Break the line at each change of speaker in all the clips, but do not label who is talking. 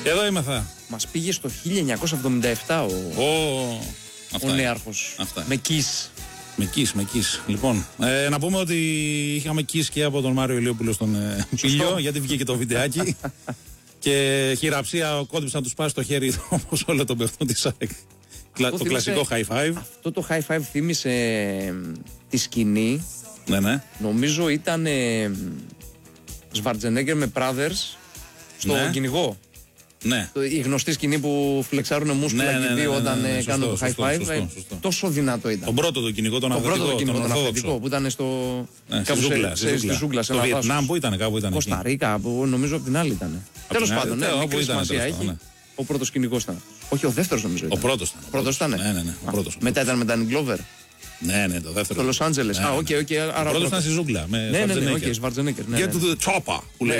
Εδώ είμαι θα.
Μας πήγε στο 1977 ο νέαρχος. Με Kiss.
Με Kiss. Λοιπόν, να πούμε ότι είχαμε Kiss και από τον Μάριο Ηλιόπουλο στον Πήλιο, γιατί βγήκε το βιντεάκι. Και χειραψία κόντυψε να του πάει στο χέρι όπως όλο τον παιχτών της ΑΕΚ. Το κλασικό high five.
Αυτό το high five θύμισε τη σκηνή.
Ναι.
Νομίζω ήταν Schwarzenegger με Brothers στο κυνηγό.
Ναι.
Η γνωστή σκηνή που φλεξάρουν μούσκουλα και δύο όταν κάνουν το high five. Σωστό. Τόσο δυνατό ήταν.
Τον πρώτο το κυνηγό, τον
αυθεντικό που ήταν στο. Στη ζούγκλα.
Στο Βιετνάμ που ήταν, κάπου ήταν.
Κοσταρίκα, νομίζω από την άλλη ήταν. Τέλος πάντων, ναι, μικρή σημασία έχει. Ο πρώτος κυνηγός ήταν. Όχι, ο δεύτερος νομίζω ήταν.
Ο πρώτος ήταν.
Ναι. Μετά ήταν με τον Glover.
Ναι, το δεύτερο.
Στο Λος Άντζελες.
Ο πρώτος ήταν στη ζούγκλα.
Ναι, Schwarzenegger.
Get to the chopper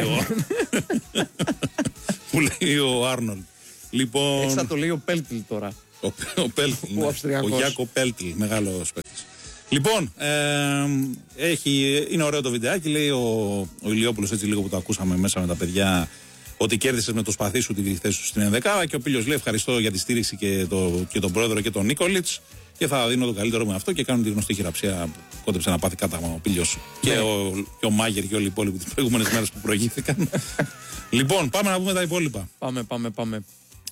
που λέει ο Άρνολντ. Λοιπόν...
Έτσι θα το λέει ο Πέλτιλ τώρα.
Ο Πέλτιλ, ο Γιάκο Πέλτιλ, μεγάλος παίκτης. Λοιπόν, είναι ωραίο το βιντεάκι. Λέει ο Ηλιόπουλος, έτσι λίγο που το ακούσαμε μέσα με τα παιδιά, ότι κέρδισες με το σπαθί σου τη θέση σου στην ενδεκάδα. Και ο Πήλιος λέει ευχαριστώ για τη στήριξη και τον πρόεδρο και τον Νίκολιτς. Και θα δίνω το καλύτερο με αυτό. Και κάνουν τη γνωστή χειραψία που κόντεψε να πάθει κάταγμα ο Πήλιος και ο Μάγερ και όλοι οι υπόλοιποι τις προηγούμενες μέρες που προηγήθηκαν. Λοιπόν, πάμε να πούμε τα υπόλοιπα.
Πάμε.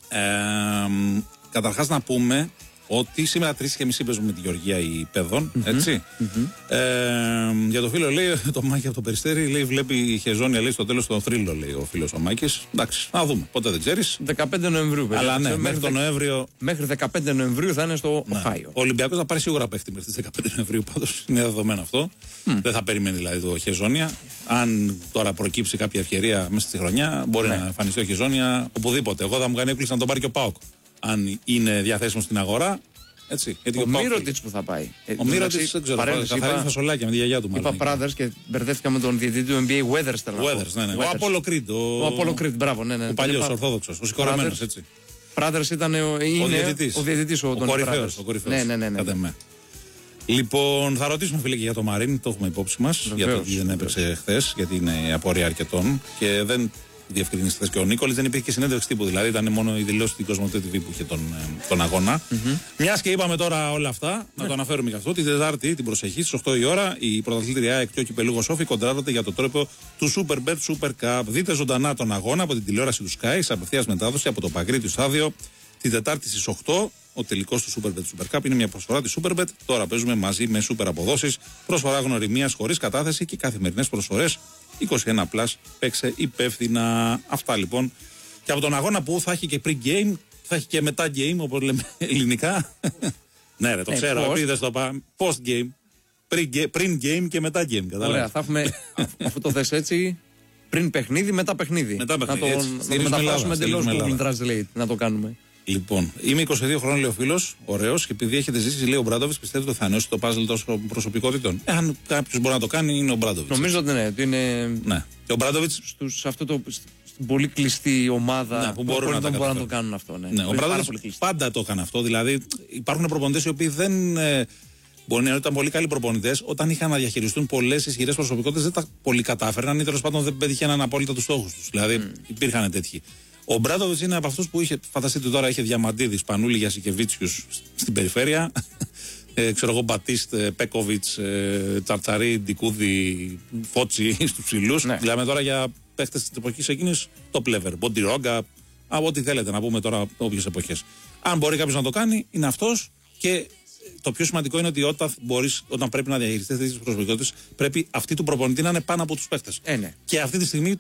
Καταρχάς να πούμε ότι σήμερα 3.30 παίζουμε με τη Γεωργία η Παιδών, έτσι. Για το φίλο λέει, το Μάκη από το Περιστέρι, λέει βλέπει χεζόνια, λέει στο τέλος τον θρύλο, λέει ο φίλος ο Μάκης. Εντάξει, να δούμε, ποτέ δεν ξέρεις.
15 Νοεμβρίου.
Αλλά ναι, μέχρι τον Νοέμβριο.
Μέχρι 15 Νοεμβρίου θα είναι στο Οχάιο.
Ο Ολυμπιακός θα πάρει σίγουρα παίχτη μέχρι τις 15 Νοεμβρίου, πάντως είναι δεδομένο αυτό. Δεν θα περιμένει δηλαδή το χεζόνια. Αν τώρα προκύψει κάποια ευκαιρία μέσα στη χρονιά, μπορεί να εμφανιστεί ο χεζόνια οπουδήποτε. Εγώ θα μου κάνει έκπληξη να τον πάρει και ο ΠΑΟΚ. Αν είναι διαθέσιμο στην αγορά. Έτσι,
ο Μύρωτιτς που θα πάει.
Ο Μύρωτιτς δεν ξέρω. Καθαρίζει φασολάκια με τη γιαγιά του.
Είπα Brothers και μπερδεύτηκα με τον διαιτητή του NBA Weathers.
Ο Απόλλο Κρίτ.
Ο Απόλλο Κρίτ, μπράβο. Ο
παλιός Ορθόδοξος. Ο συγχωρεμένος έτσι.
Brothers ήταν ο διαιτητής. Ο κορυφαίος.
Ναι. Λοιπόν, θα ρωτήσουμε φίλε και για το Μαρίν, το έχουμε υπόψη μας. Γιατί δεν έπαιξε χθες, γιατί είναι απορία αρκετών και δεν διευκρινίσει χθες και ο Νίκολης. Δεν υπήρχε και συνέντευξη τύπου, δηλαδή ήταν μόνο η δηλώση του Κοσμοτέ TV που είχε τον αγώνα. Μιας και είπαμε τώρα όλα αυτά, να το αναφέρουμε και αυτό. Την Τετάρτη, την προσεχή, στις 8 η ώρα, η πρωταθλήτρια ΑΕΚ και ο Κυπελούγος Σόφι κοντράρονται για το τρόπο του Superbet Super Cup. Δείτε ζωντανά τον αγώνα από την τηλεόραση του Sky, σε απευθείας μετάδοση από το Παγκρίτιο Στάδιο την Τετάρτη στις 8. Ο τελικός του Superbet Super Cup είναι μια προσφορά της Superbet. Τώρα παίζουμε μαζί με super αποδόσεις, προσφορά γνωριμίας χωρίς κατάθεση και καθημερινές προσφορές. 21+, παίξε υπεύθυνα. Αυτά λοιπόν. Και από τον αγώνα που θα έχει και pre-game, θα έχει και μετά-game, όπως λέμε ελληνικά. Ναι, ρε, το ξέρω. Επειδή το είπα. Post-game, πριν-game και μετά-game.
Ωραία, θα έχουμε, αφού το θες έτσι, πριν παιχνίδι, μετά παιχνίδι.
Να το
μεταφράσουμε εντελώς Google Translate, να το κάνουμε.
Λοιπόν, είμαι 22 χρόνων, λέει ο φίλος, ωραίος, και επειδή έχετε ζήσει, λέει ο Μπράντοβιτς, πιστεύετε ότι θα νιώσει το puzzle των προσωπικότητων. Αν κάποιος μπορεί να το κάνει, είναι ο Μπράντοβιτς.
Νομίζω ότι ναι.
Ναι. Και ο Μπράντοβιτς.
Σε αυτό στην πολύ κλειστή ομάδα
που μπορούν να
το κάνουν αυτό.
Ναι. Ο Μπράντοβιτς πάντα το έκανε αυτό. Δηλαδή, υπάρχουν προπονητές οι οποίοι δεν. Μπορεί να ήταν πολύ καλοί προπονητές, όταν είχαν να διαχειριστούν πολλές ισχυρές προσωπικότητες, δεν τα πολύ κατάφεραν ή τέλος πάντων δεν πετύχαιναν απόλυτα τους στόχους τους. Δηλαδή, υπήρχαν τέτοιοι. Ο Μπράντοβιτς είναι από αυτούς που είχε, φανταστείτε τώρα, είχε Διαμαντίδη, Σπανούλη, Γιασικεβίτσιους στην περιφέρεια. Ξέρω εγώ, Μπατίστ, Πέκοβιτς, Τσαρτσαρί, Ντικούδη, Φότσι στους ψηλούς. Ναι. Μιλάμε τώρα για παίχτες της εποχής εκείνης, το Πλέβερ, Μποντιρόγκα, από ό,τι θέλετε να πούμε τώρα, όποιες εποχές. Αν μπορεί κάποιος να το κάνει, είναι αυτός. Και το πιο σημαντικό είναι ότι όταν πρέπει να διαχειριστείς τέτοιες προσωπικότητες, πρέπει αυτή του προπονητή να είναι πάνω από τους παίχτες.
Ναι.
Και αυτή τη στιγμή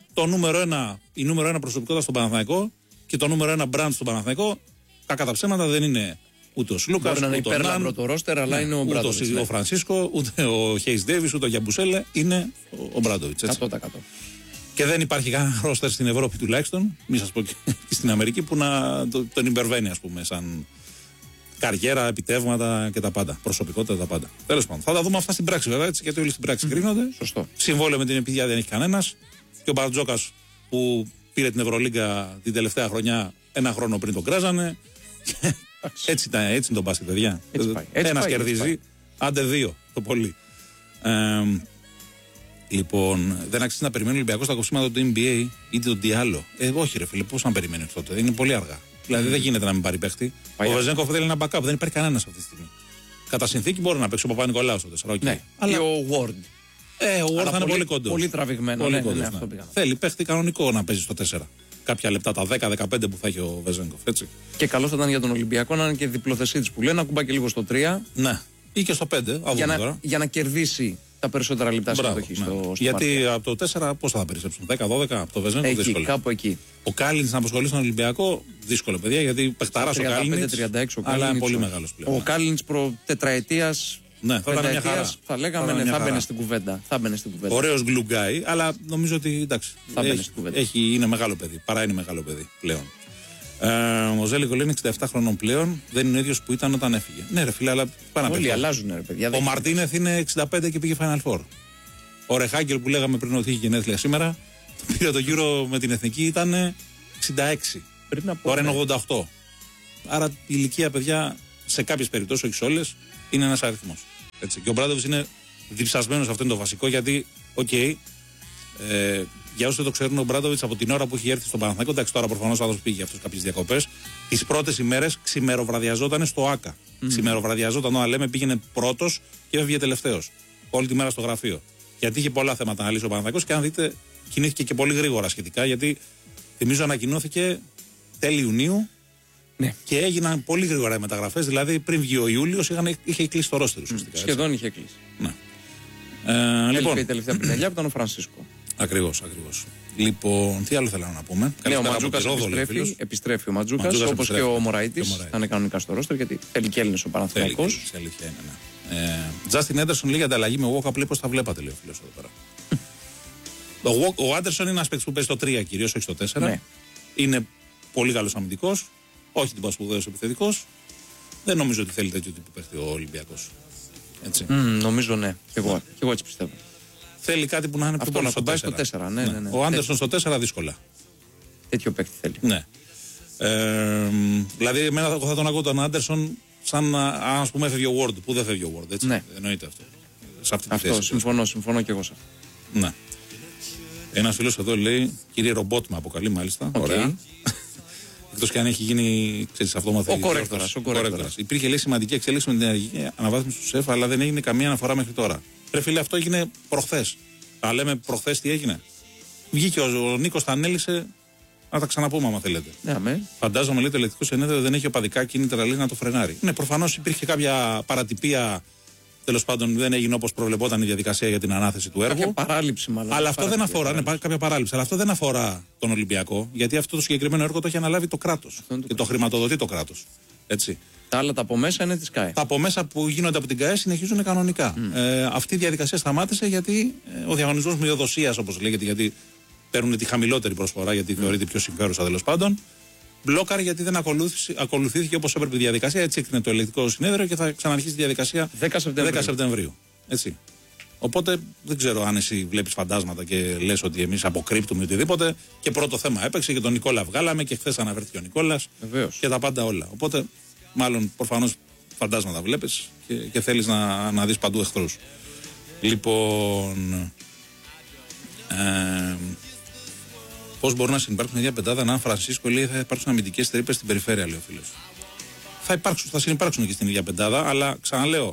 η νούμερο ένα προσωπικότητα στον Παναθηναϊκό και το νούμερο ένα brand στον Παναθηναϊκό, κακά τα ψέματα, δεν είναι ούτε ο Σλούκας, ούτε ο Ναν,
το ρόστερ, αλλά είναι ο Μπράντοβιτς.
Ούτε ο Φρανσίσκο, ούτε ο Χέις Ντέβις, ούτε ο Γιαμπουσέλε, είναι ο Μπράντοβιτς.
100%.
Και δεν υπάρχει κανένα ρόστερ στην Ευρώπη τουλάχιστον, μη σας πω και στην Αμερική, που να τον υπερβαίνει, ας πούμε, σαν καριέρα, επιτεύγματα και τα πάντα. Προσωπικότητα, τα πάντα. Τέλος πάντων. Θα τα δούμε αυτά στην πράξη, βέβαια, έτσι, γιατί όλοι στην πράξη κρίνονται.
Σωστό.
Συμβόλαιο με την Επιδιά δεν έχει κανένας. Και ο Μπαρτζόκας που πήρε την Ευρωλίγκα την τελευταία χρονιά, ένα χρόνο πριν τον κράζανε. Έτσι είναι το μπάσκετ, παιδιά. Ένας κερδίζει, άντε δύο το πολύ. Λοιπόν, δεν αξίζει να περιμένει ο Ολυμπιακός τα κοψίματα του NBA ή του Διάλο. Όχι, ρε φίλε, πώς να περιμένει τότε. Είναι πολύ αργά. Δηλαδή δεν γίνεται να μην πάρει παίχτη. Ο Βεζένκοφ θέλει ένα backup, δεν υπάρχει κανένας αυτή τη στιγμή. Κατά συνθήκη μπορεί να παίξει ο Παπα-Νικολάου στο 4. Okay.
Ναι, αλλά... ή ο Ward.
Ο Ward θα είναι πολύ κοντός.
Πολύ τραβηγμένο.
Πολύ κοντός, ναι. Θέλει παίχτη κανονικό να παίζει στο 4. Κάποια λεπτά, τα 10-15 που θα έχει ο Βεζένκοφ. Έτσι.
Και καλό θα ήταν για τον Ολυμπιακό να είναι και διπλοθεσίτης που λέει, να κουμπά και λίγο στο 3.
Ναι, ή και στο 5.
Για να κερδίσει τα περισσότερα λεπτά συμμετοχή στο
γιατί από το 4 πώς θα περισσέψουν, 10-12 από το Βεζένκοφ, δύσκολο.
Κάπου εκεί.
Ο Κάλινς να απασχολεί στον Ολυμπιακό, δύσκολο παιδιά, γιατί παιχταράς ο Κάλινς, αλλά είναι πολύ μεγάλος πλέον.
Ο Κάλινς προ τετραετίας.
Ναι, θα ήταν μια χαρά.
Θα λέγαμε, θα μπαινε στην κουβέντα.
Ωραίος γκλουγκάι, αλλά νομίζω ότι εντάξει. Είναι μεγάλο παιδί. Παρά είναι μεγάλο παιδί πλέον. Ο Ζέλικο λέει είναι 67 χρονών πλέον. Δεν είναι ο ίδιος που ήταν όταν έφυγε. Ναι, ρε φίλε, αλλά πάνε να
όλοι αλλάζουν, ρε παιδιά.
Ο Μαρτίνεθ είναι 65 και πήγε Final Four. Ο Ρεχάγκελ που λέγαμε πριν ότι είχε γενέθλια σήμερα, πήρε το γύρο με την εθνική, ήταν 66. Τώρα είναι 88. Άρα η ηλικία, παιδιά, σε κάποιες περιπτώσεις, όχι σε όλες, είναι ένας αριθμός. Έτσι. Και ο Μπράντοβιτς είναι διψασμένος, αυτό είναι το βασικό, γιατί, για όσοι δεν το ξέρουν, ο Μπράντοβιτς από την ώρα που είχε έρθει στον Παναθηναϊκό, εντάξει, τώρα προφανώς ο άνθρωπος πήγε αυτός κάποιες διακοπές, τις πρώτες ημέρες ξημεροβραδιαζόταν στο ΆΚΑ. Ξημεροβραδιαζόταν, όταν λέμε πήγαινε πρώτος και έφυγε τελευταίος. Όλη τη μέρα στο γραφείο. Γιατί είχε πολλά θέματα να λύσει ο Παναθηναϊκός και αν δείτε, κινήθηκε και πολύ γρήγορα σχετικά, γιατί θυμίζω ανακοινώθηκε τέλη Ιουνίου.
Ναι.
Και έγιναν πολύ γρήγορα οι μεταγραφές. Δηλαδή πριν βγει ο Ιούλιος είχε κλείσει το ρόστερ ουσιαστικά.
Σχεδόν είχε κλείσει.
Ναι.
Λοιπόν, η τελευταία πινελιά που ήταν ο Φρανσίσκο.
Ακριβώς. Λοιπόν, τι άλλο θέλαμε να πούμε.
Ναι, ο Ματζούκας επιστρέφει ο Ματζούκας, όπως και ο Μωραΐτης. Θα είναι κανονικά στο ρόστερ, γιατί θέλει και Έλληνες ο Παναθηναϊκός.
Τζάστιν Έντερσον λέει για ανταλλαγή με Walkup, λέει πώς τα βλέπατε, λέει ο φίλος εδώ πέρα. Ο Άντερσον είναι ένας παίκτης που παίζει στο 3 κυρίως, όχι στο 4.
Ναι.
Είναι πολύ καλός αμυντικός. Όχι την πασπουδαίος επιθετικός. Δεν νομίζω ότι θέλει τέτοιο τύπου παίχτη ο Ολυμπιακός. Έτσι.
Νομίζω ναι. Και εγώ έτσι πιστεύω.
Θέλει κάτι που να είναι πιο πολύ
στο 4. Ναι.
Ο Άντερσον στο 4 δύσκολα.
Τέτοιο παίχτη θέλει.
Ναι. Δηλαδή, εμένα θα τον ακούω τον Άντερσον σαν να πούμε έφευγε ο Ward, που δεν φεύγει ο Ward. Έτσι. Ναι. Εννοείται αυτό. Σε αυτή τη θέση.
Συμφωνώ και εγώ σε αυτό.
Ναι. Ένας φίλος εδώ λέει, κύριε Ρομπότ με αποκαλεί μάλιστα. Ωραία. Εκτός και αν έχει γίνει αυτόματα.
Ο κορέκτορας.
Υπήρχε λέει σημαντική εξέλιξη με την ενεργική αναβάθμιση του ΣΕΦ, αλλά δεν έγινε καμία αναφορά μέχρι τώρα. Ρε φίλε, αυτό έγινε προχθές. Αν λέμε προχθές τι έγινε. Βγήκε ο Νίκος, τα ανέλησε. Να τα ξαναπούμε, άμα θέλετε.
Ναι,
φαντάζομαι, λέει, το ελεκτικό συνέδριο δεν έχει οπαδικά κίνητρα λέει, να το φρενάρει. Ναι, προφανώς υπήρχε κάποια παρατυπία. Τέλος πάντων, δεν έγινε όπως προβλεπόταν η διαδικασία για την ανάθεση του έργου.
Κάποια παράληψη, μάλλον.
Αλλά αυτό δεν αφορά. Ναι, κάποια παράληψη. Αλλά αυτό δεν αφορά τον Ολυμπιακό, γιατί αυτό το συγκεκριμένο έργο το έχει αναλάβει το κράτος. Και το χρηματοδοτεί το κράτος. Έτσι.
Τα άλλα τα από μέσα είναι της ΚΑΕ.
Τα από μέσα που γίνονται από την ΚΑΕ συνεχίζουν κανονικά. Αυτή η διαδικασία σταμάτησε γιατί ο διαγωνισμός μειοδοσίας, όπως λέγεται, γιατί παίρνουν τη χαμηλότερη προσφορά, γιατί θεωρείται πιο συμφέρουσα τέλος πάντων. Μπλόκαρε γιατί δεν ακολουθήθηκε όπως έπρεπε η διαδικασία. Έτσι έκρινε το ελεκτικό συνέδριο και θα ξαναρχίσει τη διαδικασία 10 Σεπτεμβρίου. Έτσι. Οπότε δεν ξέρω αν εσύ βλέπεις φαντάσματα και λες ότι εμείς αποκρύπτουμε οτιδήποτε. Και πρώτο θέμα έπαιξε και τον Νικόλα βγάλαμε και χθες αναφέρθηκε ο Νικόλας. Και τα πάντα όλα. Οπότε μάλλον προφανώς φαντάσματα βλέπεις και θέλεις να δεις παντού εχθρούς. Λοιπόν. Πώς μπορούν να συνεπάρξουν μια πεντάδα αν Φρανσίσκο λέει θα υπάρξουν αμυντικές τρύπες στην περιφέρεια, λέει ο φίλος. Θα συνεπάρξουν και στην ίδια πεντάδα, αλλά ξαναλέω,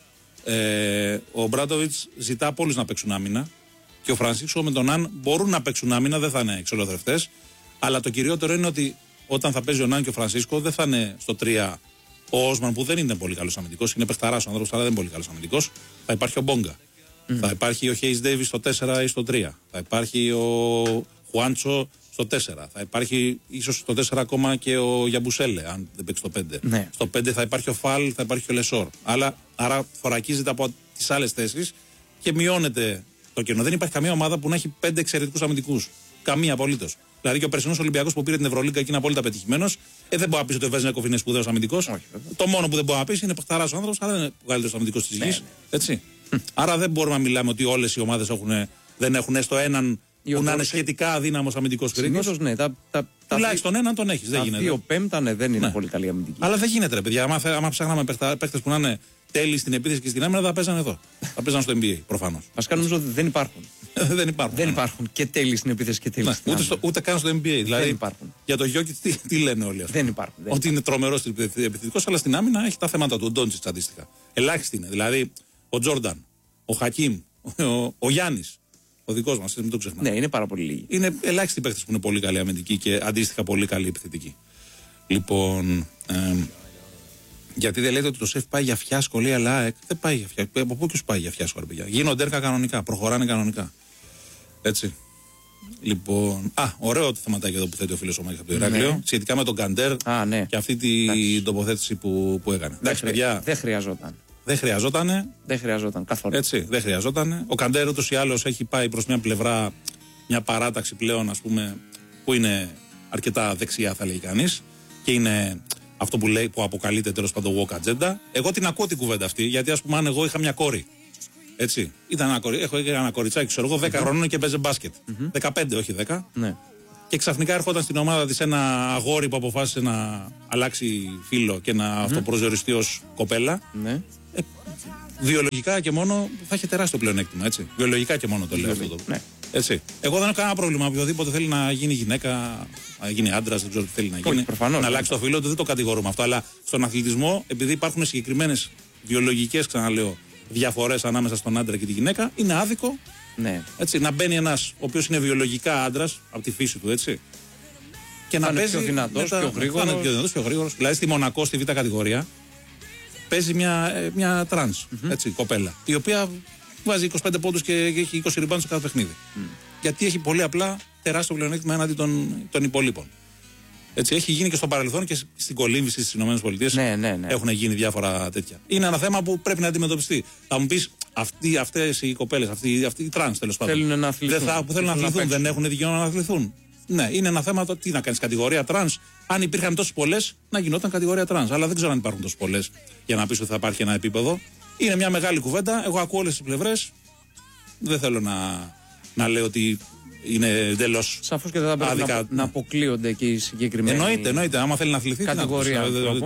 ο Μπράντοβιτς ζητά από όλους να παίξουν άμυνα και ο Φρανσίσκο με τον Αν μπορούν να παίξουν άμυνα, δεν θα είναι εξολοθρευτές. Αλλά το κυριότερο είναι ότι όταν θα παίζει ο Ναν και ο Φρανσίσκο δεν θα είναι στο 3 ο Όσμαν που δεν είναι πολύ καλός αμυντικός, είναι παιχταράς ο άνθρωπος, αλλά δεν είναι πολύ καλός αμυντικός. Θα υπάρχει ο Μπόγκα. Θα υπάρχει ο Χέις Ντέιβις στο 4 ή στο 3. Θα υπάρχει ο Χουάντσο στο 4. Θα υπάρχει ίσως στο 4 ακόμα και ο Γιαμπουσέλε, αν δεν παίξει στο 5.
Ναι.
Στο 5 θα υπάρχει ο Φαλ, θα υπάρχει ο Λεσόρ. Άρα θωρακίζεται από τις άλλες θέσεις και μειώνεται το κενό. Δεν υπάρχει καμία ομάδα που να έχει 5 εξαιρετικούς αμυντικούς. Καμία απολύτως. Δηλαδή και ο περσινός Ολυμπιακός που πήρε την Ευρωλίγκα και είναι απόλυτα πετυχημένος, δεν μπορεί να πει ότι ο Βεζένκοφ είναι σπουδαίος αμυντικός. Το μόνο που δεν μπορεί να πει είναι παιχταράς ο άνθρωπος, αλλά δεν είναι ο καλύτερος αμυντικός της γης. Έτσι. Άρα δεν μπορούμε να μιλάμε ότι όλες οι ομάδες δεν έχουν έστω έναν που να είναι σχετικά αδύναμος αμυντικός κρίκος.
Συνήθως ναι.
Τουλάχιστον έναν τον έχεις. Δεν γίνεται.
Δύο πέμπτα δεν είναι πολύ καλή αμυντική.
Αλλά δεν γίνεται, ρε παιδιά. Άμα ψάχναμε παίχτες που να είναι τέλειοι στην επίθεση και στην άμυνα, θα παίζανε εδώ. Θα παίζανε στο NBA προφανώς.
Βασικά νομίζω ότι δεν υπάρχουν.
Δεν υπάρχουν.
Δεν υπάρχουν και τέλειοι στην επίθεση και τέλειοι στην άμυνα.
Ούτε καν στο NBA. Δηλαδή,
δεν υπάρχουν.
Για το Γιόκιτς τι λένε όλοι αυτοί.
Δεν υπάρχουν.
Ότι είναι τρομερός επιθετικός, αλλά στην άμυνα έχει τα θέματα του. Ο Ντόντσιτς αντίστοιχα. Ελάχιστοι είναι. Δηλαδή ο Τζόρνταν, ο Χακίμ, ο Γιάννης. Ο δικός μας, μην το ξεχνάμε.
Ναι, είναι πάρα πολύ λίγοι.
Είναι ελάχιστοι παίκτες που είναι πολύ καλοί αμυντικοί και αντίστοιχα πολύ καλοί επιθετικοί. Λοιπόν, γιατί δεν λέτε ότι το ΣΕΦ πάει για φιάσκο, λέει, αλλά δεν πάει για φιάσκο. Από πού και σου πάει για φιάσκο, ρε παιδιά. Γίνονται έργα κανονικά, προχωράνε κανονικά. Έτσι. Λοιπόν, ωραίο το θεματάκι εδώ που θέτει ο φίλος ο Μάκης από το Ηράκλειο. Ναι. Σχετικά με τον Καντέρ και αυτή την τοποθέτηση που έκανε.
Εντάξει, παιδιά. Δεν χρειαζόταν.
Δεν χρειαζότανε.
Δεν χρειαζόταν καθόλου.
Έτσι, δεν χρειαζότανε. Ο Καντέρ ούτως ή άλλως έχει πάει προς μια πλευρά, μια παράταξη πλέον, ας πούμε, που είναι αρκετά δεξιά, θα λέει κανείς. Και είναι αυτό που λέει, που αποκαλείται τέλος πάντων walk agenda. Εγώ την ακούω την κουβέντα αυτή, γιατί ας πούμε, αν εγώ είχα μια κόρη. Έτσι. Έχω ένα κοριτσάκι, ξέρω εγώ, 10 χρονών και παίζει μπάσκετ. 15, όχι 10.
Ναι.
Και ξαφνικά ερχόταν στην ομάδα της ένα αγόρι που αποφάσισε να αλλάξει φίλο και να αυτοπροσδιοριστεί ως κοπέλα.
Ναι.
Βιολογικά και μόνο θα είχε τεράστιο πλεονέκτημα. Έτσι. Βιολογικά και μόνο το λέω αυτό.
Ναι.
Έτσι. Εγώ δεν έχω κανένα πρόβλημα. Οποιοδήποτε θέλει να γίνει γυναίκα, να γίνει άντρας, δεν ξέρω τι θέλει να γίνει.
Προφανώς,
να αλλάξει το φίλο του, δεν το κατηγορούμε αυτό. Αλλά στον αθλητισμό, επειδή υπάρχουν συγκεκριμένες βιολογικές, ξαναλέω, διαφορές ανάμεσα στον άντρα και τη γυναίκα, είναι άδικο.
Ναι.
Έτσι, να μπαίνει ένας ο οποίος είναι βιολογικά άντρας από τη φύση του, έτσι. Και να παίζει
πιο δυνατός,
πιο γρήγορος. Δηλαδή στη Μονακό, στη Β' κατηγορία, παίζει μια τρανς, έτσι, κοπέλα. Η οποία βάζει 25 πόντους και έχει 20 ριμπάουντ σε κάθε παιχνίδι. Γιατί έχει πολύ απλά τεράστιο πλεονέκτημα έναντι των υπολείπων. Έτσι, έχει γίνει και στο παρελθόν και στην κολύμβηση στις ΗΠΑ.
Ναι.
Έχουν γίνει διάφορα τέτοια. Είναι ένα θέμα που πρέπει να αντιμετωπιστεί. Θα μου πεις, αυτές οι κοπέλες, αυτοί οι τρανς τέλος πάντων.
Θέλουν να αθληθούν.
Θέλουν να αθληθούν, δεν έχουν δικαίωμα να αθληθούν. Ναι, είναι ένα θέμα το τι να κάνεις κατηγορία τρανς. Αν υπήρχαν τόσες πολλές, να γινόταν κατηγορία τρανς. Αλλά δεν ξέρω αν υπάρχουν τόσες πολλές για να πεις ότι θα υπάρχει ένα επίπεδο. Είναι μια μεγάλη κουβέντα. Εγώ ακούω όλες τις πλευρές. Δεν θέλω να λέω ότι είναι εντελώς.
Σαφώς και δεν θα πρέπει να αποκλείονται και οι συγκεκριμένοι.
Εννοείται. Άμα θέλει να αθληθεί,
κατηγορία.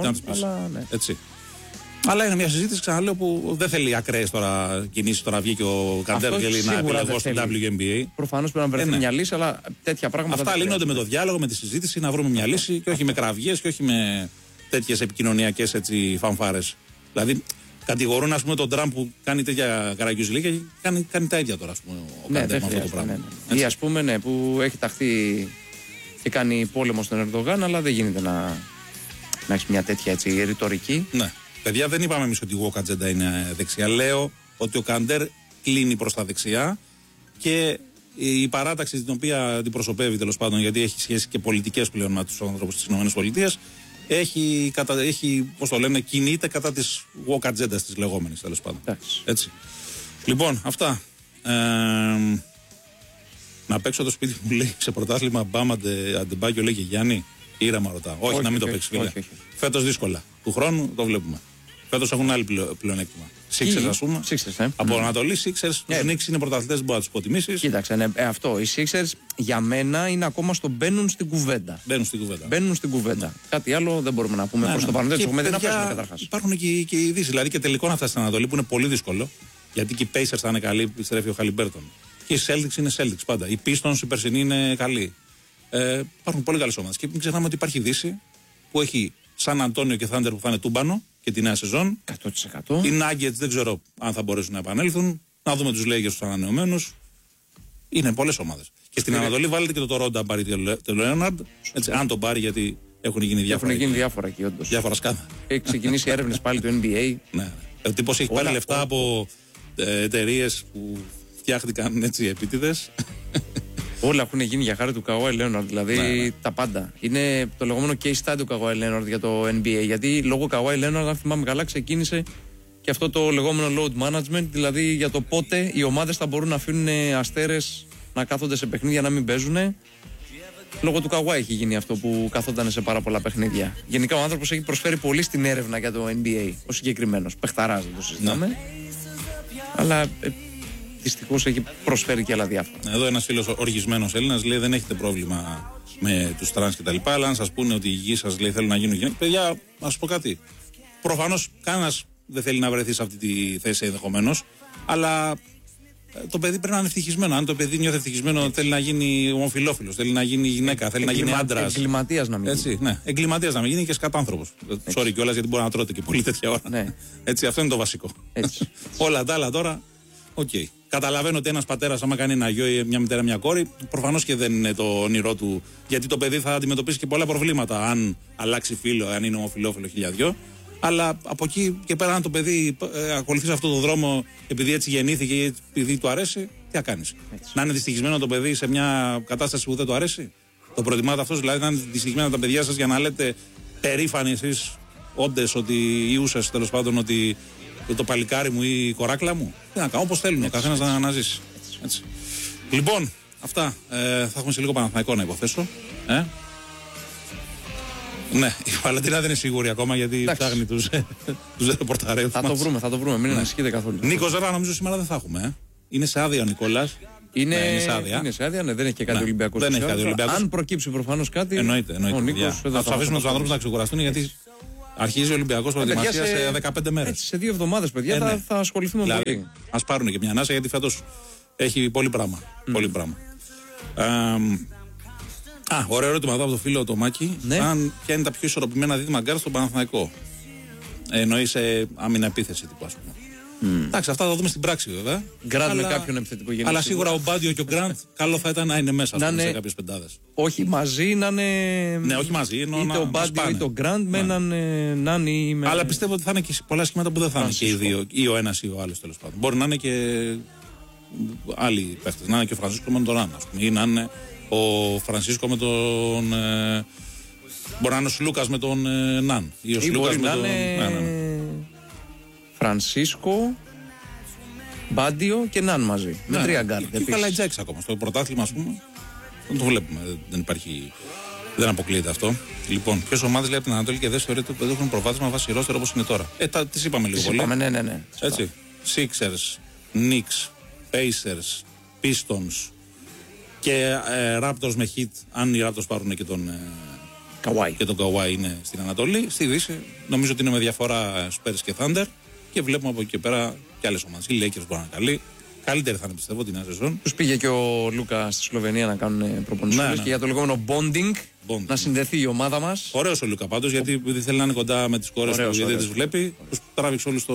Έτσι. Αλλά είναι μια συζήτηση, ξαναλέω, που δεν θέλει ακραίες τώρα κινήσεις. Τώρα βγήκε ο Καντέρ και λέει να επιλεγώ στην WNBA.
Προφανώς πρέπει να βρεθεί μια λύση, αλλά τέτοια πράγματα.
Αυτά λύνονται με το διάλογο, με τη συζήτηση, να βρούμε μια λύση και όχι με κραυγές και όχι με τέτοιες επικοινωνιακές φανφάρες. Δηλαδή, κατηγορούν, ας πούμε, τον Τραμπ που κάνει τέτοια καραγκιουζιλή και κάνει τα ίδια τώρα, ας πούμε, ο Καντέρ με αυτό το πράγμα.
Ή ας πούμε, που έχει ταχθεί και κάνει πόλεμο στον Ερντογάν, αλλά δεν γίνεται να έχει μια τέτοια ρητορική.
Ναι. Παιδιά, δεν είπαμε εμείς ότι η walk agenda είναι δεξιά. Λέω ότι ο Καντέρ κλείνει προς τα δεξιά και η παράταξη την οποία αντιπροσωπεύει, τέλος πάντων, γιατί έχει σχέση και πολιτικές πλέον με τους ανθρώπους της ΗΠΑ, έχει, πώς το λένε, κινείται κατά της walk agenda της λεγόμενης, τέλος πάντων. Έτσι. Λοιπόν, αυτά. Να παίξω το σπίτι μου, λέει, σε πρωτάθλημα Μπάμ Αντεμπάγιο, λέει και Γιάννη. Ήρεμα ρωτάω. Όχι, να μην το παίξει, φίλε. Φέτος δύσκολα. Του χρόνου το βλέπουμε. Φέτος έχουν άλλη πλεονέκτημα. Sixers, ας πούμε. Από Ανατολή, Sixers, τους Knicks είναι πρωταθλητές, δεν μπορεί να τους υποτιμήσεις.
Κοίταξε, αυτό. Οι Sixers για μένα είναι ακόμα στο μπαίνουν στην κουβέντα. Μπαίνουν στην κουβέντα. Κάτι άλλο δεν μπορούμε να πούμε προς το παρόν. Δεν τους έχουμε δει να παίζουν καταρχάς.
Υπάρχουν και οι ειδήσεις, δηλαδή και τελικό να φτάσει στην Ανατολή που είναι πολύ δύσκολο. Γιατί και οι Pacers θα είναι καλοί, επιστρέφει ο Χαλιμπέρτον. Και οι Celtics είναι Celtics πάντα. Οι Pistons, οι περσινοί είναι καλοί. Υπάρχουν πολύ καλές ομάδες. Και μην ξεχνάμε ότι υπάρχει Δύση που έχει Σαν Αντώνιο και Thunder που θα είναι τούμπανο και τη νέα σεζόν.
100%.
Οι Nuggets δεν ξέρω αν θα μπορέσουν να επανέλθουν. Να δούμε τους Lakers τους ανανεωμένους. Είναι πολλές ομάδες. Και στην Ανατολή βάλετε και το Toronto αν πάρει το Leonard. Έτσι, αν τον πάρει, γιατί έχουν γίνει διάφορα.
Έχουν γίνει διάφορα εκεί, όντως.
Διάφορα σκάνδα.
Έχει ξεκινήσει έρευνες πάλι του NBA.
Ναι. Ο τύπος έχει πάρει λεφτά από εταιρείες που φτιάχτηκαν έτσι επίτηδες.
Όλα έχουν γίνει για χάρη του Καουάι Λέοναρντ, δηλαδή τα πάντα. Είναι το λεγόμενο case study του Καουάι Λέοναρντ για το NBA. Γιατί λόγω Καουάι Λέοναρντ, αν θυμάμαι καλά, ξεκίνησε και αυτό το λεγόμενο load management, δηλαδή για το πότε οι ομάδες θα μπορούν να αφήνουν αστέρες να κάθονται σε παιχνίδια να μην παίζουν. Λόγω του Καουάι έχει γίνει αυτό που καθόταν σε πάρα πολλά παιχνίδια. Γενικά ο άνθρωπος έχει προσφέρει πολύ στην έρευνα για το NBA, ο συγκεκριμένος. Παιχταράς, δεν το συζητάμε. Αλλά δυστυχώς έχει προσφέρει και άλλα διάφορα.
Εδώ ένας φίλος οργισμένος Έλληνας λέει: δεν έχετε πρόβλημα με τους τρανς κτλ. Αλλά αν σας πούνε ότι οι γη σας λέει θέλουν να γίνουν γυναίκες, παιδιά, να σας πω κάτι. Προφανώς κανένας δεν θέλει να βρεθεί σε αυτή τη θέση ενδεχομένως, αλλά το παιδί πρέπει να είναι ευτυχισμένο. Αν το παιδί νιώθει ευτυχισμένο, θέλει να γίνει ομοφυλόφιλος, θέλει να γίνει γυναίκα, θέλει να γίνει άντρας.
Εγκληματίας να μην γίνει.
Έτσι, ναι. Εγκληματίας να μην γίνει και σκατάνθρωπος. Sorry κιόλας, γιατί μπορεί να τρώτε και πολύ τέτοια ώρα.
Ναι.
Έτσι, αυτό είναι το βασικό.
Έτσι.
Όλα τα άλλα τώρα, οκ. Καταλαβαίνω ότι ένας πατέρας, άμα κάνει ένα γιο ή μια μητέρα, μια κόρη, προφανώς και δεν είναι το όνειρό του, γιατί το παιδί θα αντιμετωπίσει και πολλά προβλήματα. Αν αλλάξει φίλο, αν είναι ομοφυλόφιλο, χιλιαδιό. Αλλά από εκεί και πέρα, αν το παιδί ακολουθεί αυτόν τον δρόμο επειδή έτσι γεννήθηκε ή επειδή του αρέσει, τι θα κάνεις? Να είναι δυστυχισμένο το παιδί σε μια κατάσταση που δεν του αρέσει? Το προτιμάτε αυτός, δηλαδή να είναι δυστυχισμένα τα παιδιά σας για να λέτε περήφανοι εσείς όντες ότι ιούσες τέλος πάντων ότι το παλικάρι μου ή η κοράκλα μου? Τι να κάνω, όπως θέλουν ο καθένας να ζήσει. Έτσι. Λοιπόν, αυτά. Θα έχουμε σε λίγο Παναθηναϊκό να υποθέσω. Ναι, η Βαλεντίνα δεν είναι σίγουρη ακόμα γιατί ψάχνει τους ρεπορταρέους.
Θα το βρούμε, μην ανησυχείτε καθόλου.
Νίκο Ζέρα, νομίζω σήμερα δεν θα έχουμε. Είναι σε άδεια ο Νικόλας.
Είναι σε άδεια, ναι, δεν έχει και κάτι Ολυμπιακό. Αν προκύψει προφανώς κάτι.
Εννοείται. Θα του αφήσουμε τους ανθρώπους να ξεκουραστούν γιατί αρχίζει ο Ολυμπιακός προετοιμασία σε 15 μέρες.
Σε 2 εβδομάδες, παιδιά, θα ασχοληθούμε με πολύ.
Ας πάρουν και μια ανάσα γιατί φέτος έχει πολύ πράγμα. Πολύ πράγμα. Ωραίο ερώτημα εδώ από το φίλο το Μάκη.
Ναι.
Ποια είναι τα πιο ισορροπημένα δίδυμα γκάρ στον Παναθηναϊκό? Εννοεί σε άμυνα επίθεση τύπου, ας πούμε. Εντάξει, αυτά θα τα δούμε στην πράξη βέβαια.
Γκραντ με κάποιον επιθετικό γενικό.
Αλλά σίγουρα ο Μπάντιο και ο Γκραντ καλό θα ήταν να είναι μέσα σε κάποιες πεντάδες.
Όχι μαζί, να είναι.
Ναι, όχι μαζί.
Είτε ο Μπάντιο είτε ο Γκραντ με έναν Νάνι ή με.
Αλλά πιστεύω ότι θα είναι και πολλά σχήματα που δεν θα είναι και οι δύο, ή ο ένας ή ο άλλος τέλος πάντων. Μπορεί να είναι και άλλοι παίχτες. Να είναι και ο Φρανσίσκο με τον Νάν, ας πούμε. Ή να είναι ο Φρανσίσκο με τον. Μπορεί να είναι ο Σλούκας με τον Νάν. Ή ο Σλούκας με τον.
Φρανσίσκο, Μπάντιο και Νάν μαζί. Με 3 γκάρντ.
Και ο Καλατζάκης ακόμα. Στο πρωτάθλημα, ας πούμε, δεν το βλέπουμε. Δεν υπάρχει. Δεν αποκλείεται αυτό. Λοιπόν, ποιες ομάδες λέει από την Ανατολή και δεν θεωρείται ότι έχουν προβάδισμα βάσει ρόστερ όπως είναι τώρα? Τις είπαμε λίγο πολύ.
Ναι.
Έτσι. Sixers, Knicks, Pacers, Pistons και Raptors με Heat. Αν οι Raptors πάρουν και τον
Kawhi.
Και τον Kawhi είναι στην Ανατολή. Στη Δύση νομίζω ότι είναι με διαφορά Spurs και Thunder. Και βλέπουμε από εκεί και πέρα και άλλες ομάδες. Οι Lakers μπορεί να είναι καλοί. Καλύτερη θα είναι πιστεύω την σεζόν.
Τους πήγε και ο Λούκα στη Σλοβενία να κάνουν προπονήσεις και για το λεγόμενο bonding. Να συνδεθεί η ομάδα μας.
Ωραίος ο Λούκα πάντως, γιατί θέλει να είναι κοντά με τις κόρες του, γιατί δεν τις βλέπει. Τους τράβηξε όλους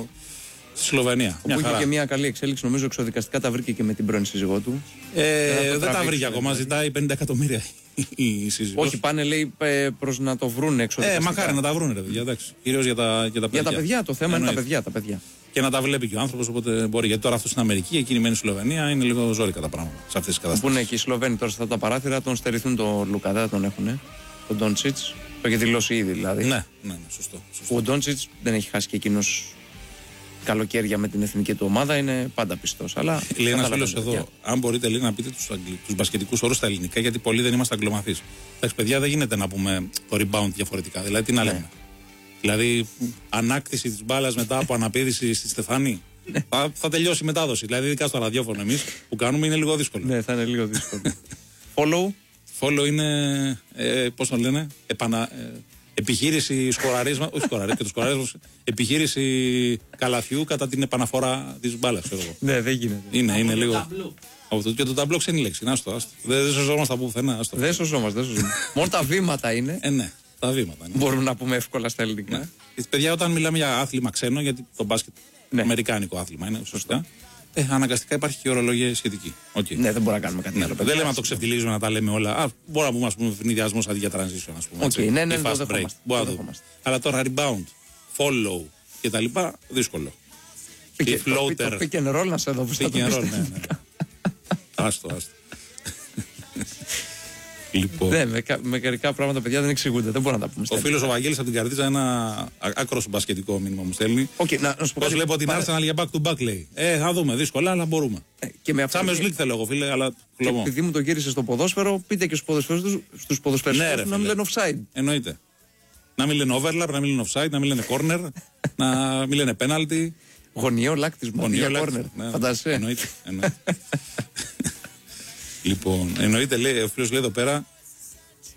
στη Σλοβενία.
Που είχε και μια καλή εξέλιξη, νομίζω εξοδικαστικά τα βρήκε και με την πρώην σύζυγό του.
Δεν τα βρήκε ακόμα, ζητάει 50 εκατομμύρια η σύζυγός.
Όχι, πάνε λέει προς να το βρουν εξοδικαστικά.
Μακάρι να τα βρουν, ρε παιδιά, εντάξει. Κυρίως για τα παιδιά.
Για τα παιδιά, το θέμα είναι τα παιδιά.
Και να τα βλέπει και ο άνθρωπος, οπότε μπορεί. Γιατί τώρα αυτό στην Αμερική, εκείνη μένει στη Σλοβενία, είναι λίγο ζόρικα τα πράγματα σε αυτές τις καταστάσεις.
Που είναι και οι Σλοβαίνοι τώρα στα τα παράθυρα, τον στερηθούν τον Λούκα, δεν τον έχουν. Τον Ντόντσιτς. Το έχει δηλώσει ήδη δηλαδή.
Ναι, σωστό.
Ο Ντόντσιτς δεν έχει χάσει και εκείνος καλοκαίρια με την εθνική του ομάδα, είναι πάντα πιστός.
Λέει ένας φίλος εδώ, αν μπορείτε λίγο να πείτε τους μπασκετικούς όρους στα ελληνικά, γιατί πολλοί δεν είμαστε αγγλομαθείς. Εντάξει, παιδιά, δεν γίνεται να πούμε το rebound διαφορετικά. Δηλαδή, τι να λέμε. Δηλαδή, ανάκτηση της μπάλας μετά από αναπήδηση στη Στεφάνη. Θα τελειώσει η μετάδοση. Δηλαδή, ειδικά στο ραδιόφωνο εμείς που κάνουμε είναι λίγο δύσκολο.
Ναι, θα είναι λίγο δύσκολο. Follow.
Follow είναι, πώς το λένε, επιχείρηση σκοραρίσμα, όχι σκοραρίσμα, και το σκοραρίσμα, επιχείρηση καλαθιού κατά την επαναφορά της μπάλας.
Ναι, δεν γίνεται.
Είναι λίγο. Και το ταμπλό ξένη λέξη. Δεν σωζόμαστε από πουθενά.
Δεν σωζόμαστε. Μόνο τα βήματα είναι.
Ναι, τα βήματα είναι.
Μπορούμε να πούμε εύκολα στα ελληνικά.
Ναι. Παιδιά, όταν μιλάμε για άθλημα ξένο, γιατί το μπάσκετ αμερικάνικο άθλημα είναι, σωστά. Αναγκαστικά υπάρχει και ορολογία σχετική. Okay.
Ναι, δεν μπορούμε να κάνουμε κάτι άλλο.
Δεν λέμε να το ξεφτιλίζουμε, να τα λέμε όλα. Μπορούμε να πούμε ευνηδιασμός αντί για transition, ας πούμε.
Okay, ναι,
fast break. Αλλά τώρα rebound, follow κτλ. Δύσκολο.
Και floater. Το pick and roll να σε δω.
Pick and roll, ναι. Άστο. Λοιπόν.
Ναι, με μερικά πράγματα, παιδιά, δεν εξηγούνται. Δεν μπορώ να τα πούμε.
Ο φίλος ο Βαγγέλης από την Καρτίζα ένα άκρος μπασκετικό μήνυμα μου στέλνει. Πώς βλέπω την Arsenal για back to back, λέει. Θα δούμε, δύσκολα, αλλά μπορούμε. Champions League θέλω εγώ, φίλε, αλλά κλωμό.
Επειδή μου το γύρισε στο ποδόσφαιρο, πείτε και στους ποδοσφαιριστές να μην λένε offside.
Εννοείται. Να μην λένε overlap, να μην λένε offside, να μην λένε corner, να μην λένε penalty.
Γωνιαίο λάκτισμα για corner. Φαντάζεσαι.
Εννοείται. Λοιπόν, εννοείται, λέει, ο φίλος λέει εδώ πέρα,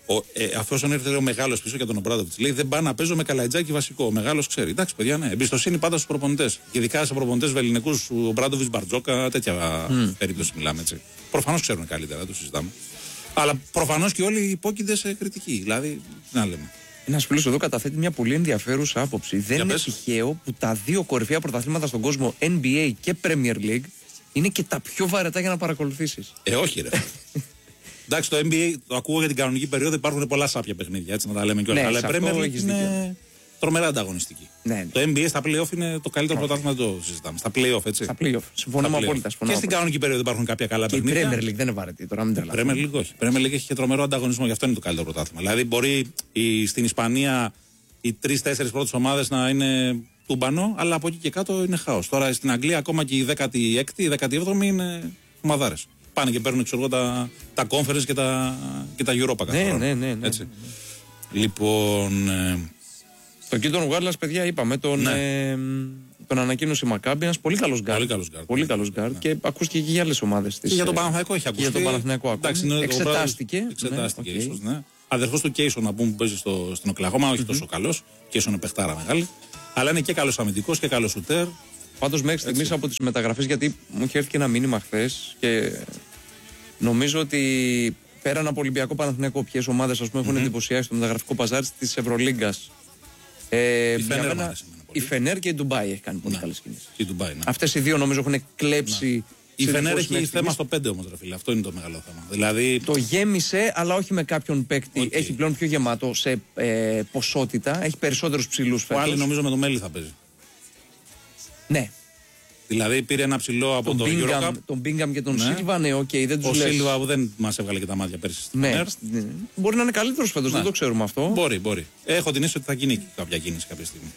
Αφόσον ήρθε ο μεγάλος πίσω για τον Ομπράντοβιτς, λέει δεν πάω να παίζω με Καλαϊτζάκη βασικό. Ο μεγάλος ξέρει. Εντάξει, παιδιά, ναι. Εμπιστοσύνη πάντα στους προπονητές. Και ειδικά σε προπονητές βεληνικούς, ο Ομπράντοβιτς, Μπαρτζόκα, τέτοια περίπτωση μιλάμε έτσι. Προφανώς ξέρουν καλύτερα, δεν το συζητάμε. Αλλά προφανώς και όλοι υπόκεινται σε κριτική. Δηλαδή, τι να λέμε.
Ένας φίλος εδώ καταθέτει μια πολύ ενδιαφέρουσα άποψη. Δεν είναι τυχαίο που τα δύο κορυφαία πρωταθλήματα στον κόσμο, NBA και Premier League, είναι και τα πιο βαρετά για να παρακολουθήσεις.
Όχι, ρε. Εντάξει, το NBA το ακούω για την κανονική περίοδο, υπάρχουν πολλά σάπια παιχνίδια, έτσι να τα λέμε κιόλας. Αλλά η Premier League είναι τρομερά ανταγωνιστική. Ναι. Το NBA στα playoff είναι το καλύτερο πρωτάθλημα, δεν το συζητάμε. Στα playoff, έτσι.
Στα playoff. Συμφωνούμε απόλυτα.
Και στην κανονική περίοδο υπάρχουν κάποια καλά παιχνίδια.
Η Premier League δεν είναι βαρετή τώρα, μην τρελαθούμε.
Premier League όχι. Η Premier League έχει και τρομερό ανταγωνισμό, γι' αυτό είναι το καλύτερο πρωτάθλημα. Δηλαδή, μπορεί στην Ισπανία οι 3-4 πρώτες ομάδες να είναι τούμπανο, αλλά από εκεί και κάτω είναι χάος. Τώρα στην Αγγλία ακόμα και η 16η, η 17η είναι ομαδάρες. Πάνε και παίρνουν τα conference και τα Europa κάθε χρόνο.
Ναι.
Έτσι. Λοιπόν.
Το Keaton Wallace, παιδιά, είπαμε, τον ανακοίνωσε η Μακάμπι, ένας πολύ καλός γκάρντ. Πολύ καλός γκάρντ. Και ακούστηκε και για άλλες ομάδες της.
Και για τον Παναθηναϊκό έχει ακουστεί.
Για τον Παναθηναϊκό εξετάστηκε.
Ίσως, ναι. Αδερφός του Κέισον, να πούμε, που παίζει στην Οκλαχώμα, όχι τόσο καλός. Κέισον είναι παιχτάρα μεγάλη. Αλλά είναι και καλός αμυντικός και καλός σουτέρ.
Πάντως μέχρι στιγμής από τις μεταγραφές, γιατί μου είχε έρθει και ένα μήνυμα χθες και νομίζω ότι πέραν από Ολυμπιακό, Παναθηναϊκό, ποιες ομάδες έχουν εντυπωσιάσει στο μεταγραφικό παζάρι της Ευρωλίγκας. Η Φενέρ και η Ντουμπάι έχει κάνει πολύ καλές κινήσεις. Αυτές οι δύο νομίζω έχουν κλέψει.
Η Φενέρ έχει θέμα στο 5 όμως, ρε φίλε. Αυτό είναι το μεγάλο θέμα. Δηλαδή...
Το γέμισε, αλλά όχι με κάποιον παίκτη. Έχει πλέον πιο γεμάτο σε ποσότητα. Έχει περισσότερους ψηλούς φέτος.
Ο άλλοι νομίζω με το Μέλι θα παίζει.
Ναι.
Δηλαδή πήρε ένα ψηλό από το EuroCup.
Τον Μπίνγκαμ και τον Σίλβα, ναι, δεν τους λες.
Ο Σίλβα που δεν μας έβγαλε και τα μάτια πέρσι στην
Φενέρ. Μπορεί να είναι καλύτερος φέτος, δεν το ξέρουμε αυτό.
Μπορεί. Έχω την αίσθηση ότι θα γίνει κάποια κίνηση κάποια στιγμή.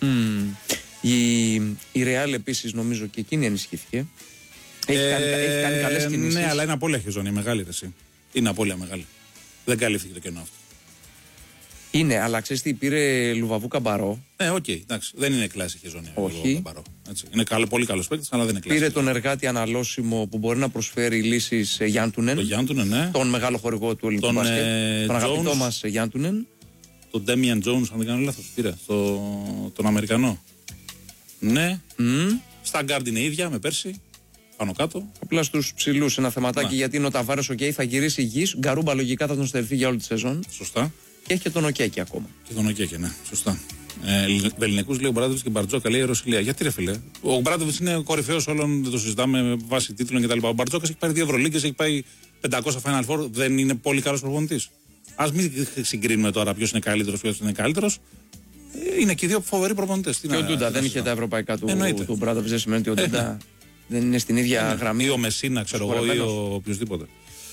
Η Real επίσης νομίζω και εκείνη ενισχύθηκε. Έχει κάνει καλές κινήσεις.
Ναι, αλλά είναι απόλυτα χεζόνια, μεγάλη ρεσί. Είναι απόλυτα μεγάλη. Δεν καλύφθηκε το κενό αυτό.
Είναι, αλλά ξέρεις τι, πήρε Λουβαβού Καμπαρό.
Εντάξει. Δεν είναι κλάση χεζόνια.
Όχι.
Καμπαρό, έτσι. Είναι πολύ καλός παίκτης, αλλά δεν είναι κλάση.
Πήρε τον εργάτη αναλώσιμο που μπορεί να προσφέρει λύσεις Γιάντουνεν.
Το Γιάντουνεν, ναι.
Τον μεγάλο χορηγό του ελληνικού μπάσκετ. Τον αγαπητό μας Γιάντουνεν.
Τον Ντέμιαν Τζόουνς, αν δεν κάνω λάθος, πήρε. Τον Αμερικανό. Ναι. Στα γκάρντ είναι ίδια με πέρσι. Πάνω κάτω.
Απλά στους ψηλούς ένα θεματάκι, γιατί είναι ο Ταβάρες θα γυρίσει υγιής. Γκαρούμπα λογικά θα τον στερηθεί για όλη τη σεζόν.
Σωστά.
Και έχει και τον Οκέκη ακόμα.
Και τον Οκέκη, ναι. Σωστά. Βεληνικούς λέει ο Μπράντοβιτς και Μπαρτζόκα λέει η Ρωσιλία. Γιατί ρε φίλε. Ο Μπράντοβιτς είναι ο κορυφαίος όλων, δεν το συζητάμε με βάση τίτλων κτλ. Ο Μπαρτζόκας έχει πάρει 2 Ευρωλίγκες, έχει πάει 500 Final Four. Δεν είναι πολύ καλός προπονητής. Ας μην συγκρίνουμε τώρα ποιος είναι καλύτερος, ποιος είναι καλύτερος. Είναι και οι δύο φοβεροί προπονητές.
Και ο Ντούντα δεν είχε τα ευρωπαϊκά του Μπράντοβιτς, δεν σημαίνει ότι ο Ντούντα δεν είναι στην ίδια γραμμή.
Ή ο Μεσίνα, ξέρω εγώ, ή ο οποιοδήποτε.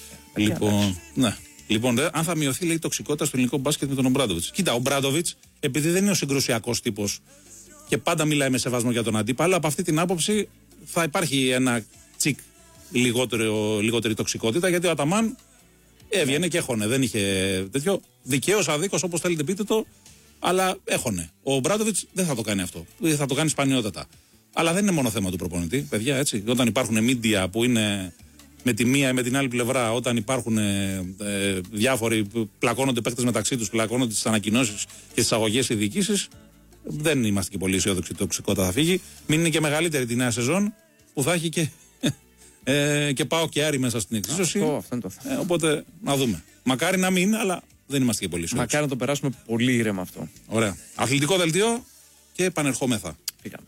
Λοιπόν, αν θα μειωθεί, λέει, η τοξικότητα στο ελληνικό μπάσκετ με τον Ομπράντοβιτς. Κοίτα, ο Ομπράντοβιτς, επειδή δεν είναι ο συγκρουσιακός τύπος και πάντα μιλάει με σεβασμό για τον αντίπαλο, από αυτή την άποψη θα υπάρχει ένα τσικ λιγότερη τοξικότητα, γιατί ο Αταμάν έβγαινε και έχωνε. Δεν είχε τέτοιο. Δικαίως, αδίκως, όπως θέλετε πείτε το, αλλά έχωνε. Ο Ομπράντοβιτς δεν θα το κάνει αυτό. Θα το κάνει σπανιότατα. Αλλά δεν είναι μόνο θέμα του προπονητή, παιδιά, έτσι. Όταν υπάρχουν μίντια που είναι με τη μία ή με την άλλη πλευρά, όταν υπάρχουν διάφοροι που πλακώνονται παίκτες μεταξύ τους, πλακώνονται στις ανακοινώσεις και στις αγωγές ή διοικήσεις, δεν είμαστε και πολύ αισιόδοξοι ότι η τοξικότητα θα φύγει. Μην είναι και μεγαλύτερη τη νέα σεζόν που θα έχει και πάω και Άρη μέσα στην εξίσωση.
Αυτό είναι το θέμα.
Οπότε να δούμε. Μακάρι να μην, αλλά δεν είμαστε και πολύ αισιόδοξοι.
Μακάρι να το περάσουμε πολύ ήρεμα αυτό.
Ωραία. Αθλητικό δελτίο και επανερχόμεθα.
Πήγαμε.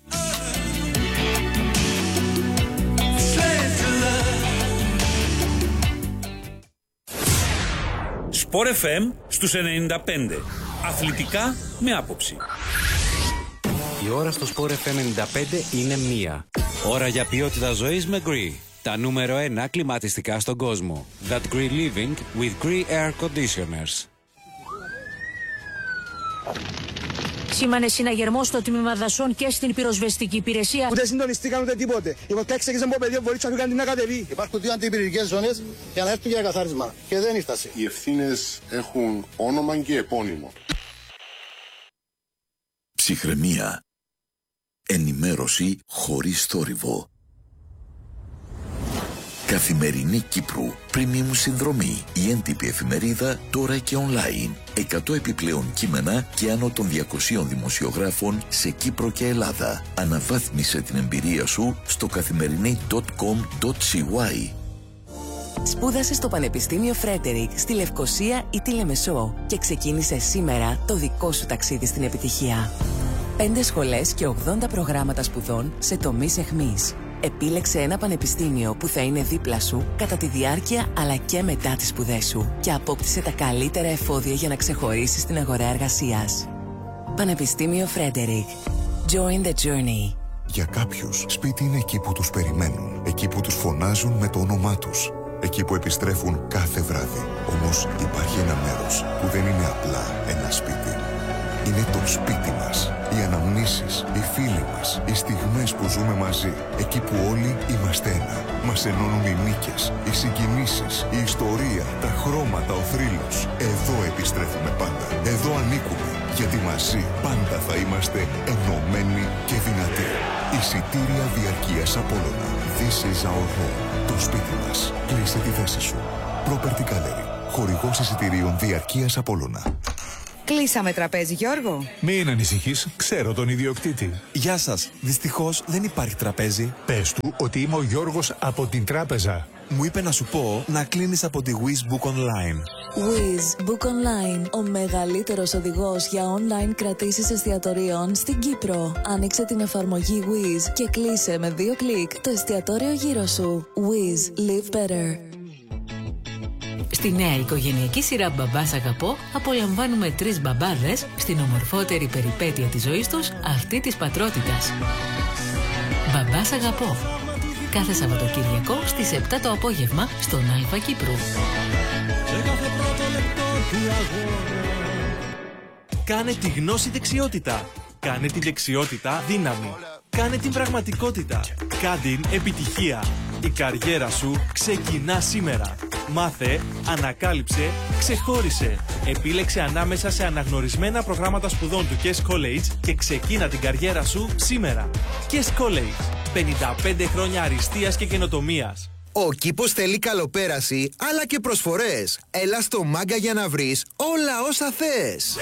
Sport FM στους 95. Αθλητικά με άποψη.
Η ώρα στο Sport FM 95 είναι 1. Ώρα για ποιότητα ζωής με Gree. Τα νούμερο 1 κλιματιστικά στον κόσμο. That Gree Living with Gree Air Conditioners.
Σήμανε συναγερμό στο τμήμα δασών και στην πυροσβεστική υπηρεσία.
Ούτε συντονιστήκαν ούτε τίποτε. Η βοτιά έξεγε από παιδί, μπορεί να κάνει να κατεβεί.
Υπάρχουν 2 αντιπυρηνικές ζώνες για να έρθουν για καθάρισμα. Και δεν ήρθασε.
Οι ευθύνες έχουν όνομα και επώνυμο.
Ψυχραιμία. Ενημέρωση χωρίς θόρυβο. Καθημερινή Κύπρου, premium συνδρομή. Η έντυπη εφημερίδα τώρα και online. 100 επιπλέον κείμενα και άνω των 200 δημοσιογράφων σε Κύπρο και Ελλάδα. Αναβάθμισε την εμπειρία σου στο καθημερινή.com.cy.
Σπούδασε στο Πανεπιστήμιο Φρέντερικ στη Λευκοσία ή τη Λεμεσό και ξεκίνησε σήμερα το δικό σου ταξίδι στην επιτυχία. 5 σχολές και 80 προγράμματα σπουδών σε τομείς εχμής. Επίλεξε ένα πανεπιστήμιο που θα είναι δίπλα σου κατά τη διάρκεια αλλά και μετά τις σπουδές σου και απόκτησε τα καλύτερα εφόδια για να ξεχωρίσεις στην αγορά εργασίας. Πανεπιστήμιο Φρέντερικ. Join the journey.
Για κάποιους, σπίτι είναι εκεί που τους περιμένουν, εκεί που τους φωνάζουν με το όνομά τους, εκεί που επιστρέφουν κάθε βράδυ. Όμως υπάρχει ένα μέρος που δεν είναι απλά ένα σπίτι. Είναι το σπίτι μας. Οι αναμνήσεις, οι φίλοι μας, οι στιγμές που ζούμε μαζί. Εκεί που όλοι είμαστε ένα. Μας ενώνουν οι νίκες, οι συγκινήσεις, η ιστορία, τα χρώματα, ο θρύλος. Εδώ επιστρέφουμε πάντα. Εδώ ανήκουμε. Γιατί μαζί πάντα θα είμαστε ενωμένοι και δυνατοί. Εισιτήρια διαρκείας Απόλλωνα. This is our home. Το σπίτι μας. Κλείσε τη θέση σου. Property Gallery. Χορηγός εισιτηρίων διαρκείας Απόλλωνα.
Κλείσαμε τραπέζι, Γιώργο.
Μην ανησυχείς, ξέρω τον ιδιοκτήτη.
Γεια σας, δυστυχώς δεν υπάρχει τραπέζι.
Πες του ότι είμαι ο Γιώργος από την τράπεζα.
Μου είπε να σου πω να κλείνεις από τη Wiz Book Online.
Wiz Book Online, ο μεγαλύτερος οδηγός για online κρατήσεις εστιατορίων στην Κύπρο. Άνοιξε την εφαρμογή Wiz και κλείσε με 2 κλικ το εστιατόριο γύρω σου. Wiz, live better.
Στη νέα οικογενειακή σειρά «Μπαμπάς Αγαπώ» απολαμβάνουμε 3 μπαμπάδες στην ομορφότερη περιπέτεια της ζωής τους, αυτή της πατρότητας. «Μπαμπάς Αγαπώ». Κάθε Σαββατοκυριακό στις 7 το απόγευμα στον Αλφα Κύπρου.
Κάνε τη γνώση δεξιότητα. Κάνε τη δεξιότητα δύναμη. Κάνε την πραγματικότητα. Κάνε την επιτυχία. Η καριέρα σου ξεκινά σήμερα. Μάθε, ανακάλυψε, ξεχώρισε. Επίλεξε ανάμεσα σε αναγνωρισμένα προγράμματα σπουδών του KES College και ξεκίνα την καριέρα σου σήμερα. KES College. 55 χρόνια αριστείας και καινοτομίας.
Ο κήπος θέλει καλοπέραση, αλλά και προσφορές. Έλα στο Μάγκα για να βρεις όλα όσα θες.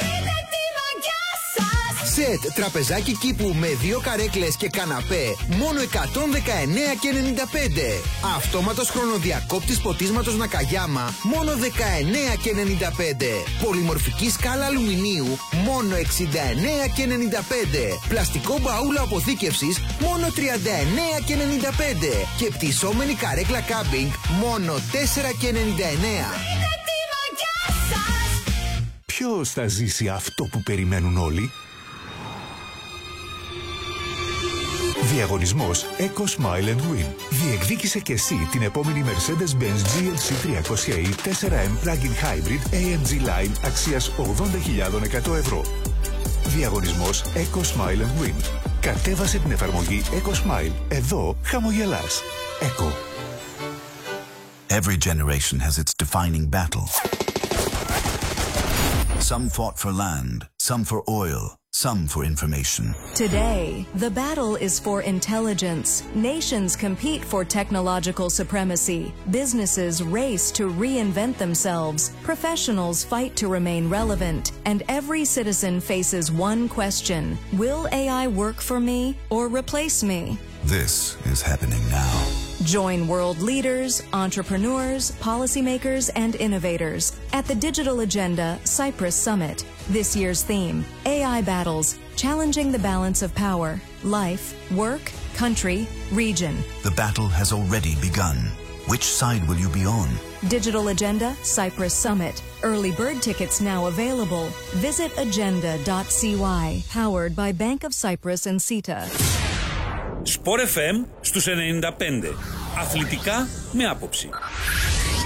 Σετ τραπεζάκι κήπου με 2 καρέκλες και καναπέ, μόνο 119,95. Αυτόματος χρονοδιακόπτης ποτίσματος Νακαγιάμα, μόνο 19,95. Πολυμορφική σκάλα αλουμινίου, μόνο 69,95. Πλαστικό μπαούλα αποθήκευσης, μόνο 39,95. Και πτυσσόμενη καρέκλα κάμπινγκ, μόνο 4,99.
Ποιος θα ζήσει αυτό που περιμένουν όλοι? Διαγωνισμός Eco Smile and Win. Διεκδίκησε και εσύ την επόμενη Mercedes-Benz GLC 300e 4M Plug-in Hybrid AMG Line αξίας 80.100 ευρώ. Διαγωνισμός Eco Smile and Win. Κατέβασε την εφαρμογή Eco Smile. Εδώ χαμογελάς. Eco.
Every generation has its defining battle. Some fought for land, some for oil, some for information.
Today, the battle is for intelligence. Nations compete for technological supremacy. Businesses race to reinvent themselves. Professionals fight to remain relevant. And every citizen faces one question: will AI work for me or replace me?
This is happening now.
Join world leaders, entrepreneurs, policymakers, and innovators at the Digital Agenda Cyprus Summit. This year's theme, AI Battles, Challenging the Balance of Power, Life, Work, Country, Region.
The battle has already begun. Which side will you be on?
Digital Agenda Cyprus Summit. Early bird tickets now available. Visit agenda.cy. Powered by Bank of Cyprus and CETA.
Sport FM στους 95. Αθλητικά με άποψη.